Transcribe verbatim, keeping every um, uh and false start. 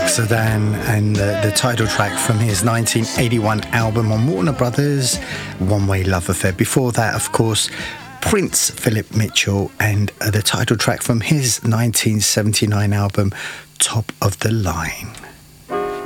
Sedan and the, the title track from his nineteen eighty-one album on Warner Brothers, One Way Love Affair. Before that, of course, Prince Philip Mitchell and the title track from his nineteen seventy-nine album, Top of the Line.